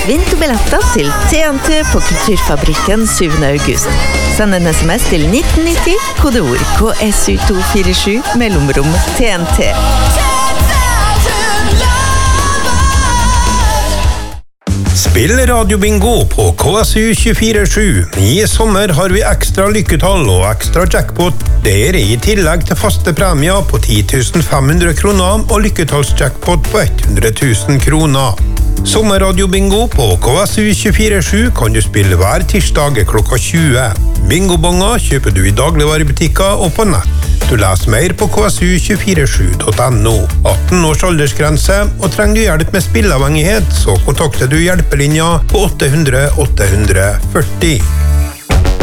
Vinn to billetter til TNT på Kulturfabrikken 7. august. Send en SMS til 1990, kodeord KSU247, mellomrom TNT. Spill radiobingo på KSU247. I sommer har vi ekstra lykketall og ekstra jackpot. Det I tillegg til faste premier på 10.500 kroner og lykketallsjackpot på 100.000 kroner. Sommerradiobingo på KSU247 kan du spille hver tirsdag klokka 20. Bingobonger kjøper du I dagligvarebutikker og på nett. Du leser mer på ksu247.no. 18 års aldersgrense, og trenger du hjelp med spilleavhengighet, så kontakter du hjelpelinja på 800 840.